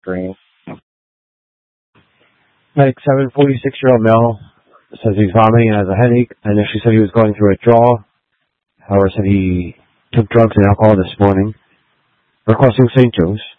Green. Like 46-year-old male says he's vomiting and has a headache. And initially said he was going through withdrawal. However, said he took drugs and alcohol this morning. Requesting St. Joe's.